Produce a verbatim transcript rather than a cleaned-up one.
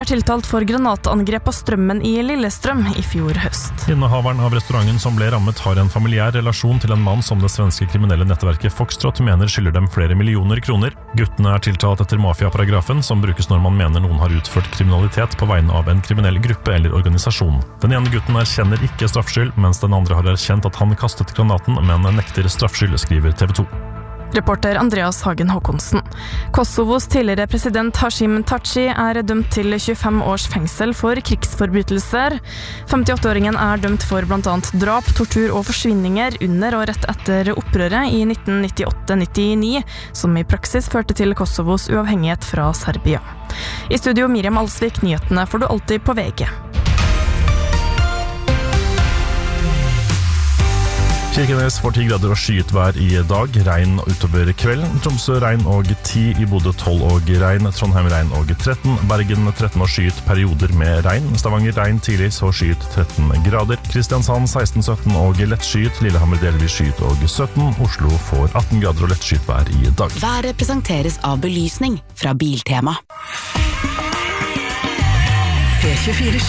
tiltalt for granatangrep på strømmen i Lillestrøm i fjor høst. Innehaveren av restauranten som ble rammet har en familiær relasjon til en mann som det svenske kriminelle nettverket Foxtrot mener skylder dem flere millioner kroner. Guttene er tiltalt etter mafiaparagrafen, som brukes når man mener noen har utført kriminalitet på vegne av en kriminell gruppe eller organisasjon. Den ene gutten erkjenner ikke straffskyld, mens den andre har erkjent at han kastet granaten, men nekter straffskyld, skriver T V to. Reporter Andreas Hagen Håkonsen. Kosovos tidligere president Hashim Thaçi er dømt til tjuefem års fengsel for krigsforbrytelser. femtiåtte-åringen er dømt for blant annet drap, tortur og forsvinninger under og rett etter opprøret i nitten nittiåtte nittini, som i praksis førte til Kosovos uavhengighet fra Serbia. I studio Miriam Alsvik, nyhetene får du alltid på V G. Kirkenes får ti grader og skyet vær i dag, regn utover kvelden. Tromsø regn og ti, i Bodø tolv og regn, Trondheim regn og tretten, Bergen tretten og skyet perioder med regn, Stavanger regn tidlig så skyet tretten grader, Kristiansand seksten sytten og lett skyet, Lillehammer delvis skyet og sytten, Oslo får atten grader og lett skyet vær i dag. Været presenteres av belysning fra Biltema. P tjuefire